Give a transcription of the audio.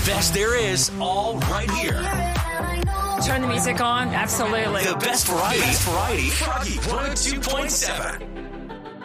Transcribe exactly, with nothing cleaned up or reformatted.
best there is, all right here. Turn the music on? Absolutely. The best variety. Best variety. Froggy one oh two point seven.